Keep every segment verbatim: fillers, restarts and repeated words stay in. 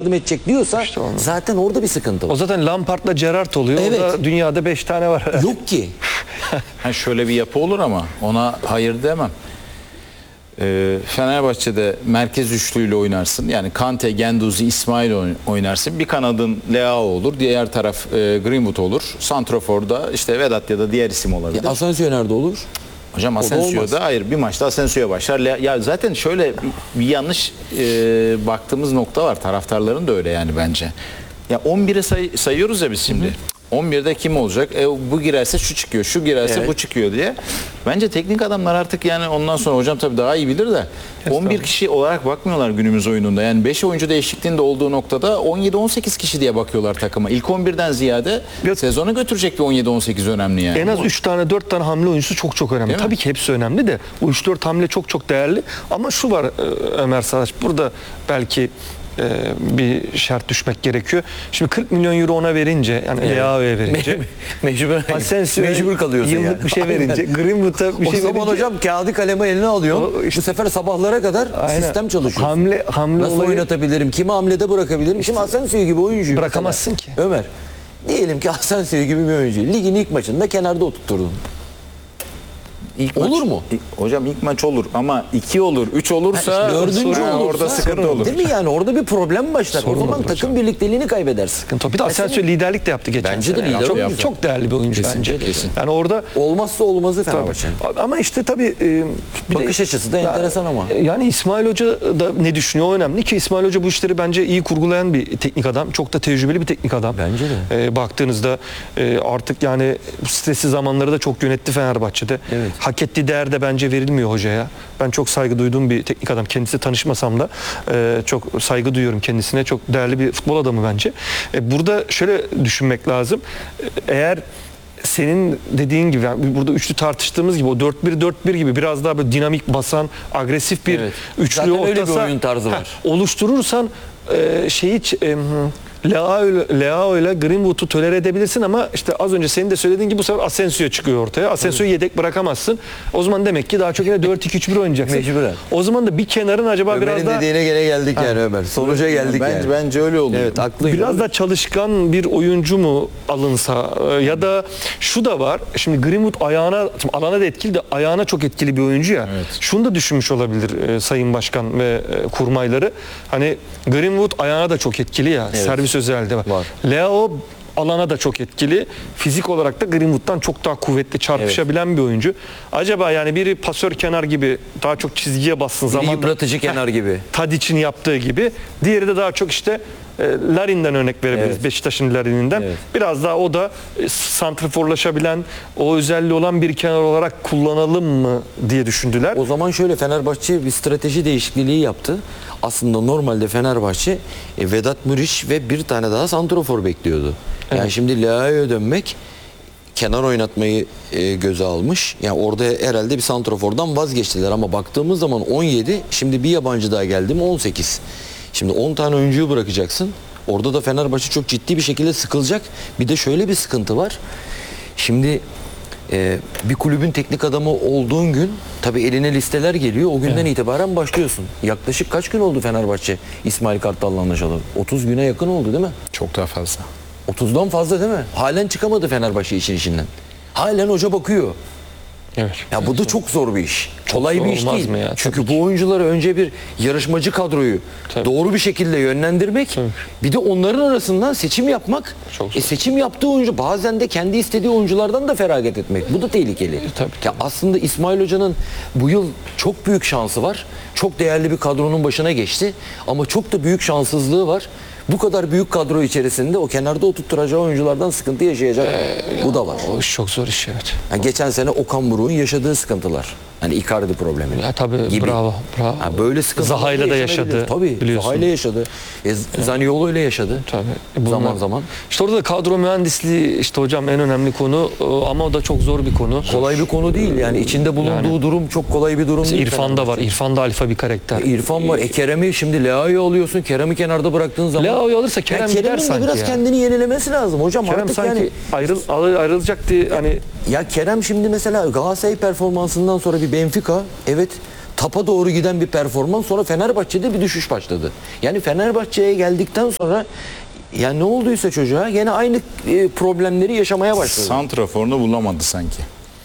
yardım edecek diyorsa İşte zaten orada bir sıkıntı var. O zaten Lampard'la Gerrard oluyor. Evet. O da dünyada beş tane var. Yok ki. Ha, şöyle bir yapı olur ama ona hayır demem. Ee, Fenerbahçe'de merkez üçlüyle oynarsın. Yani Kante, Guendouzi, İsmail oynarsın. Bir kanadın Leao olur. Diğer taraf e, Greenwood olur. Santrofor'da işte Vedat ya da diğer isim olabilir. Ya Asensio nerede olur? Hocam O da Asensio'da hayır, bir maçta Asensio'ya başlar. Ya zaten şöyle bir yanlış e, baktığımız nokta var. Taraftarların da öyle yani bence. Ya on bire say, sayıyoruz ya biz şimdi. Hı hı. on birde kim olacak? E, bu girerse şu çıkıyor, şu girerse Evet. bu çıkıyor diye. Bence teknik adamlar artık yani ondan sonra hocam tabii daha iyi bilir de on bir kişi olarak bakmıyorlar günümüz oyununda. Yani beş oyuncu değişikliğinde olduğu noktada on yedi on sekiz kişi diye bakıyorlar takıma. İlk on birden ziyade Ya, sezonu götürecek bir on yedi on sekiz önemli yani. En az üç tane dört tane hamle oyuncusu çok çok önemli. Değil mi? Tabii ki hepsi önemli de bu üç dört hamle çok çok değerli. Ama şu var Ömer Saraç, burada belki bir şart düşmek gerekiyor. Şimdi kırk milyon euro ona verince, yani evet. Leao'ya verince mecbur, Asensio'ya mecbur kalıyorsun yıllık yani. bir şey verince, Greenwood'a bir o şey zaman verince, hocam kağıdı kaleme eline alıyor. O işte- Bu sefer sabahlara kadar Aynen. sistem çalışıyor. Hamle hamle Nasıl olayı oynatabilirim? Kimi hamlede bırakabilirim? Şimdi Asensio gibi oyuncuyu bırakamazsın mesela, ki. Ömer, diyelim ki Asensio gibi bir oyuncu ligin ilk maçında kenarda oturtturdun. İlk Olur maç, mu? Hocam ilk maç olur ama iki olur, üç olursa Ha, işte dördüncü sorun- olursa, orada sıkıntı olur. Değil mi yani? Orada bir problem başlar. Sorun o zaman olur takım hocam. birlikteliğini kaybedersin. Bir de Asensio liderlik de yaptı geçen Bence de sene. lider çok, oyuncu. çok değerli bir oyuncu Kesin, bence. kesin. Yani orada Olmazsa olmazı Fenerbahçe'nin. ama işte tabii e, bir Bakış de, açısı da enteresan ama. Yani İsmail Hoca da ne düşünüyor o önemli ki İsmail Hoca bu işleri bence iyi kurgulayan bir teknik adam. Çok da tecrübeli bir teknik adam. Bence de. E, baktığınızda e, artık yani stresli zamanları da çok yönetti Fenerbahçe'de. Evet. Hak ettiği değer de bence verilmiyor hocaya. Ben çok saygı duyduğum bir teknik adam. Kendisi tanışmasam da e, çok saygı duyuyorum kendisine. Çok değerli bir futbol adamı bence. E, burada şöyle düşünmek lazım. E, Eğer senin dediğin gibi yani burada üçlü tartıştığımız gibi o dört bir dört bir gibi biraz daha böyle dinamik basan, agresif bir Evet. üçlü Zaten öyle bir ortasa oyun tarzı var. heh, oluşturursan e, şeyi e, Leao ile, Leao ile Greenwood'u tolere edebilirsin ama işte az önce senin de söylediğin gibi bu sefer Asensio çıkıyor ortaya. Asensio'yu yedek bırakamazsın. O zaman demek ki daha çok yine dört iki üç bir oynayacaksın. Mecburen. O zaman da bir kenarın acaba Ömer'in biraz daha dediğine gene geldik yani Ömer. Sonuca geldik bence, yani. Bence öyle oluyor. Evet, haklıyım. biraz da çalışkan bir oyuncu mu alınsa e, ya da şu da var. Şimdi Greenwood ayağına, şimdi alana da etkili de ayağına çok etkili bir oyuncu ya. Evet. Şunu da düşünmüş olabilir e, Sayın Başkan ve e, kurmayları. Hani Greenwood ayağına da çok etkili ya. Evet. Servis özelliği de var. Var. Leo alana da çok etkili. Fizik olarak da Greenwood'dan çok daha kuvvetli, çarpışabilen bir oyuncu. Acaba yani biri pasör kenar gibi daha çok çizgiye bassın Bir zaman. yıpratıcı kenar gibi. Tadic'in yaptığı gibi. Diğeri de daha çok işte e, Larin'den örnek verebiliriz. Evet. Beşiktaş'ın Larin'inden. Evet. Biraz daha o da e, santrforlaşabilen, o özelliği olan bir kenar olarak kullanalım mı diye düşündüler. O zaman şöyle Fenerbahçe bir strateji değişikliği yaptı. Aslında normalde Fenerbahçe e, Vedat Muriç ve bir tane daha santrofor bekliyordu. Yani Evet. şimdi Leao'ya dönmek, kenar oynatmayı e, göze almış. Yani orada herhalde bir santrofordan vazgeçtiler ama baktığımız zaman on yedi, şimdi bir yabancı daha geldi mi on sekiz. Şimdi on tane oyuncuyu bırakacaksın. Orada da Fenerbahçe çok ciddi bir şekilde sıkılacak. Bir de şöyle bir sıkıntı var. Şimdi e, bir kulübün teknik adamı olduğun gün tabii eline listeler geliyor. O günden Evet. itibaren başlıyorsun. Yaklaşık kaç gün oldu Fenerbahçe İsmail Kartal'la anlaşalım? otuz güne yakın oldu değil mi? Çok daha fazla. otuzdan fazla değil mi? Halen çıkamadı Fenerbahçe işin içinden. Halen hoca bakıyor. Evet. Ya bu da çok zor bir iş. Kolay zor bir iş olmaz değil. mı ya? Çünkü Tabii bu oyuncuları önce bir yarışmacı kadroyu Tabii. doğru bir şekilde yönlendirmek, Tabii. bir de onların arasından seçim yapmak. Çok zor. E seçim yaptığı oyuncu bazen de kendi istediği oyunculardan da feragat etmek. Bu da tehlikeli. tabii, Ya aslında İsmail Hoca'nın bu yıl çok büyük şansı var. Çok değerli bir kadronun başına geçti ama çok da büyük şanssızlığı var. Bu kadar büyük kadro içerisinde o kenarda oturtturacağı oyunculardan sıkıntı yaşayacak. Bu da var. O iş çok zor iş, evet. Yani geçen sene Okan Buruk'un yaşadığı sıkıntılar. Hani Icardi problemi. Ya tabii, gibi. bravo, bravo. Ha, böyle sıkıntılar Zaha'yla da yaşanabilir. yaşadı, Tabii. biliyorsun. Zaha'yla yaşadı. E, Zaniolo ile yaşadı. Tabii. Bunlar- Zaman zaman. İşte orada da kadro mühendisliği işte hocam en önemli konu e, ama o da çok zor bir konu. Kolay bir konu değil. Yani içinde bulunduğu Yani- durum çok kolay bir durum değil. İrfan da var. İrfan da alfa bir karakter. E, İrfan var. E Kerem'i şimdi Leao'yu alıyorsun. Kerem'i kenarda bıraktığın zaman. Leao'yu alırsa Kerem Ya gider Kerem'in de sanki biraz ya. kendini yenilemesi lazım hocam. Kerem Artık sanki yani ayrıl, ayrılacak diye hani ya Kerem şimdi mesela Galatasaray performansından sonra bir Benfica, evet tapa doğru giden bir performans, sonra Fenerbahçe'de bir düşüş başladı. Yani Fenerbahçe'ye geldikten sonra ya ne olduysa çocuğa gene aynı e, problemleri yaşamaya başladı. Santraforunu bulamadı sanki.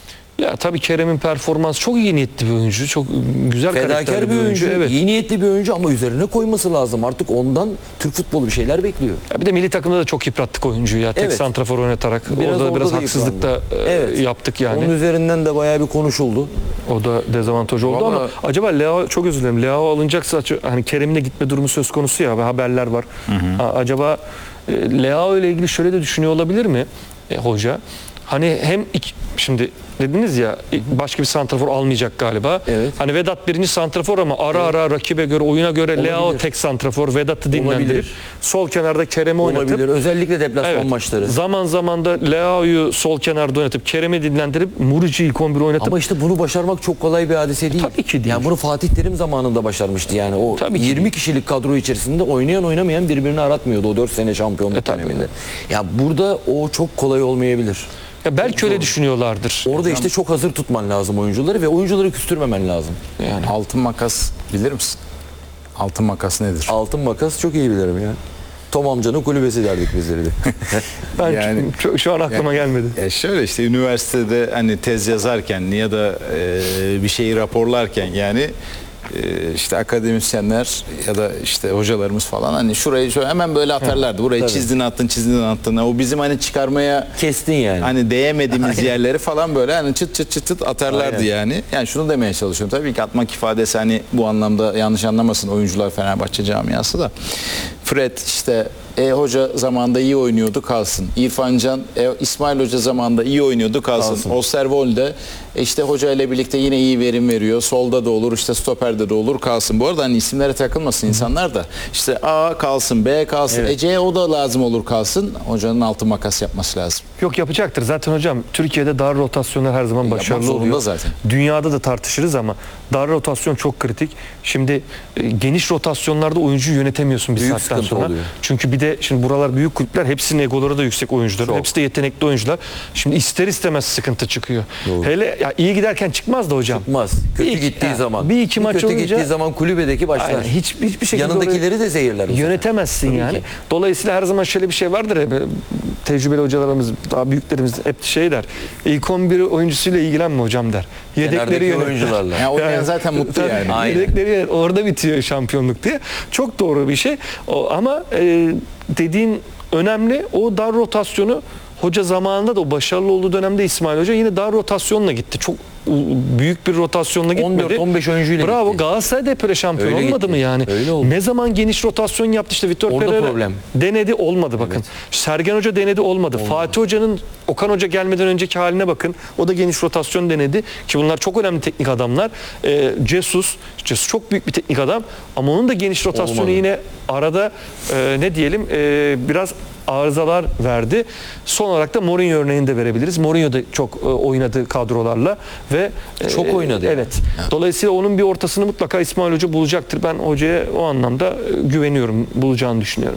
Ya tabii Kerem'in performansı çok iyi niyetli bir oyuncu. Çok güzel karakterli Fedakar bir oyuncu, Evet. iyi niyetli bir oyuncu ama üzerine koyması lazım. Artık ondan Türk futbolu bir şeyler bekliyor. Ya bir de milli takımda da çok yıprattık oyuncuyu ya. Tek Evet. santrafor oynatarak. Biraz orada orada biraz da haksızlık da yıprandı. e, Evet. yaptık yani. Onun üzerinden de bayağı bir konuşuldu. O da dezavantaj oldu Vallahi- ama acaba Leao, çok özür dilerim, Leao alınacaksa açı- hani Kerem'in de gitme durumu söz konusu ya ve haberler var. A- acaba e, Leao ile ilgili şöyle de düşünüyor olabilir mi e, hoca? Hani hem iki, şimdi dediniz ya başka bir santrafor almayacak galiba. Evet. Hani Vedat birinci santrafor ama ara ara rakibe göre, oyuna göre Olabilir. Leao tek santrafor, Vedat'ı dinlendirip Olabilir. sol kenarda Kerem'i oynatıp Olabilir. Özellikle deplasman Evet. maçları. Zaman zaman da Leao'yu sol kenarda oynatıp Kerem'i dinlendirip Muriç'i ilk on bir oynatıp Ama işte bunu başarmak çok kolay bir hadise değil. Tabii ki değil. Yani bunu Fatih Terim zamanında başarmıştı. Yani o Tabii ki yirmi kişilik kadro içerisinde oynayan oynamayan birbirini aratmıyordu o dört sene şampiyonluk E, tabii. döneminde. Ya burada o çok kolay olmayabilir. ya belki öyle düşünüyorlardır. Orada işte çok hazır tutman lazım oyuncuları ve oyuncuları küstürmemen lazım. Yani Altın makas bilir misin? Altın makas nedir? Altın makas çok iyi bilirim ya. Tom amcanın kulübesi derdik bizleri de. ben Yani- şu, şu an aklıma gelmedi. E şöyle işte üniversitede hani tez yazarken ya da e, bir şeyi raporlarken yani e, işte akademisyenler ya da işte hocalarımız falan hani şurayı şöyle hemen böyle atarlardı. Burayı Tabii. çizdin attın çizdin attın. O bizim hani çıkarmaya Kestin yani. hani değemediğimiz yerleri falan böyle hani çıt çıt çıt çıt atarlardı Aynen. yani. Yani şunu demeye çalışıyorum. Tabii ki atmak ifadesi hani bu anlamda yanlış anlamasın oyuncular Fenerbahçe camiası da. Fred işte e hoca zamanında iyi oynuyordu kalsın. İrfan Can, e, İsmail Hoca zamanında iyi oynuyordu kalsın. Kalsın. Osterwolde e, işte hoca ile birlikte yine iyi verim veriyor. Solda da olur işte stoperde de olur kalsın. Bu arada hani isimlere takılmasın insanlar da. İşte A kalsın, B kalsın, Evet. e, C o da lazım olur kalsın. Hocanın altı makas yapması lazım. Yok yapacaktır. Zaten hocam Türkiye'de dar rotasyonlar her zaman Yapmak başarılı zorunda oluyor. zaten. Dünyada da tartışırız ama dar rotasyon çok kritik. Şimdi e, geniş rotasyonlarda oyuncuyu yönetemiyorsun bir Büyük saatten sıkıntı sonra. oluyor. Çünkü bir de şimdi buralar büyük kulüpler, hepsinin egoları da yüksek oyuncular. Çok. Hepsi de yetenekli oyuncular. Şimdi ister istemez sıkıntı çıkıyor. Doğru. Hele ya iyi giderken çıkmaz da hocam. Çıkmaz. Kötü Bir- gittiği ha, zaman. bir iki maç kötü olunca- gittiği zaman kulübedeki başlar. Aynen, hiç, hiçbir şekilde Yanındakileri de zehirler. bu sefer. yönetemezsin Tabii yani. ki. Dolayısıyla her zaman şöyle bir şey vardır ya, böyle tecrübeli hocalarımız, daha büyüklerimiz hep şey der. İlk on bir oyuncusuyla ilgilenme hocam der. Yedekleri Kenardaki yönet. oyuncularla. Yani oynayan zaten mutlu Tabii, yani. Aynen. Yedekleri yönet. Orada bitiyor şampiyonluk diye. Çok doğru bir şey. O, ama e, dediğin önemli. O dar rotasyonu hoca zamanında da o başarılı olduğu dönemde İsmail Hoca yine dar rotasyonla gitti. Çok u- büyük bir rotasyonla gitmedi. on dört on beş oyuncuyla Bravo. gitti. Galatasaray da hep öyle şampiyon Öyle olmadı gitti. mı yani? Öyle oldu. Ne zaman geniş rotasyon yaptı işte Vitor Orada Pereira problem. denedi, olmadı bakın. Sergen Hoca denedi, olmadı. Fatih Hoca'nın Okan Hoca gelmeden önceki haline bakın. O da geniş rotasyon denedi ki bunlar çok önemli teknik adamlar. Ee, Jesus, Jesus çok büyük bir teknik adam ama onun da geniş rotasyonu Olmadı. yine arada e, ne diyelim e, biraz arızalar verdi. Son olarak da Mourinho örneğini de verebiliriz. Mourinho da çok e, oynadı kadrolarla ve e, Çok oynadı yani. Evet. Dolayısıyla onun bir ortasını mutlaka İsmail Hoca bulacaktır. Ben hocaya o anlamda e, güveniyorum. Bulacağını düşünüyorum.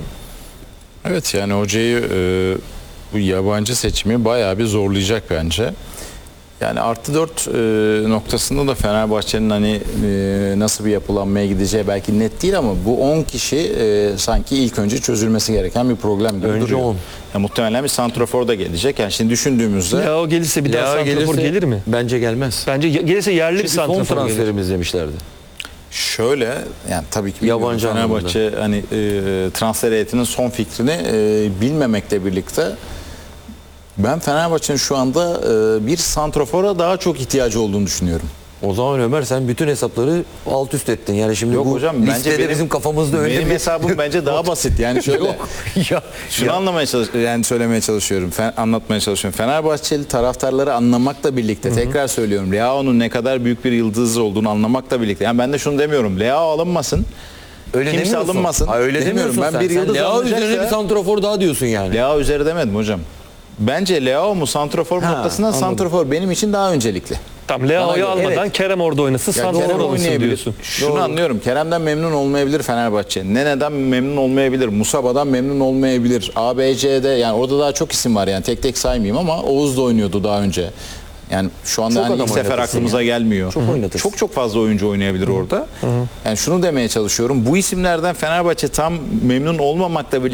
Evet yani hocayı e, bu yabancı seçimi bayağı bir zorlayacak bence. Yani artı dört e, noktasında da Fenerbahçe'nin hani e, nasıl bir yapılanmaya gideceği belki net değil ama bu on kişi e, sanki ilk önce çözülmesi gereken bir problem gibi Önce duruyor. on. Ya muhtemelen bir santrafor da gelecek. Yani şimdi düşündüğümüzde Leao gelirse bir daha Leao santrafor gelirse gelir mi? Bence gelmez. Bence ge- gelirse yerli bir Çünkü son santrafor gelir. transferimiz demişlerdi. şöyle yani tabii ki bilmiyorum. Yabancı Fenerbahçe hani e, transfer heyetinin son fikrini e, bilmemekle birlikte ben Fenerbahçe'nin şu anda e, bir santrafora daha çok ihtiyacı olduğunu düşünüyorum. O zaman Ömer sen bütün hesapları alt üst ettin. Yani şimdi Yok bu hocam bence listede benim, bizim kafamızda öyle benim bir... hesabım bence daha basit. Yani şöyle Yok. ya, şunu ya. anlamaya çalış yani söylemeye çalışıyorum. Fen, anlatmaya çalışıyorum. Fenerbahçeli taraftarları anlamakla birlikte tekrar söylüyorum. Leao'nun ne kadar büyük bir yıldız olduğunu anlamakla birlikte. Yani ben de şunu demiyorum. Leao alınmasın. Öyle Kimse demiyorsun. alınmasın. Ha, öyle Demiyorum. demiyorsun Ben sen. bir Sen yıldız Leao alınacaksa- üzerine bir santrafor daha diyorsun yani. Leao üzeri demedim hocam. Bence Leao mu santrafor Ha, noktasından anladım. santrafor benim için daha öncelikli. Tam Leao'yu Bana- almadan evet. Kerem orada oynasın, Ya santrafor Kerem oynasın oynayabilir. diyorsun. Şunu Doğru. anlıyorum. Kerem'den memnun olmayabilir Fenerbahçe. Nene'den memnun olmayabilir. Musaba'dan memnun olmayabilir. A B C'de yani orada daha çok isim var yani tek tek saymayayım ama Oğuz da oynuyordu daha önce. Yani şu anda Çok hani adam ilk sefer oynatırsın aklımıza ya. gelmiyor. Çok oynatırsın. Çok çok fazla oyuncu oynayabilir orada. Yani şunu demeye çalışıyorum. Bu isimlerden Fenerbahçe tam memnun olmamakla birlikte